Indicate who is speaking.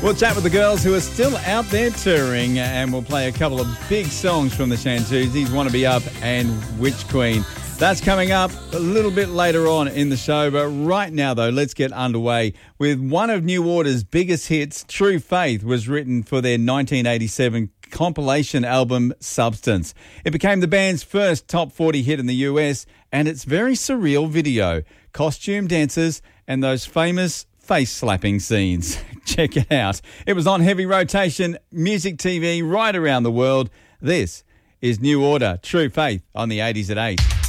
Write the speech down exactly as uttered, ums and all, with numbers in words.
Speaker 1: We'll chat with the girls who are still out there touring, and we'll play a couple of big songs from the Shantuzis, Wanna Be Up and Witch Queen. That's coming up a little bit later on in the show, but right now, though, let's get underway with one of New Order's biggest hits. True Faith was written for their nineteen eighty-seven compilation album Substance. It became the band's first top forty hit in the U S, and its very surreal video, costume dancers, and those famous face-slapping scenes. Check it out. It was on heavy rotation, music T V right around the world. This is New Order, True Faith on the eighties at eight.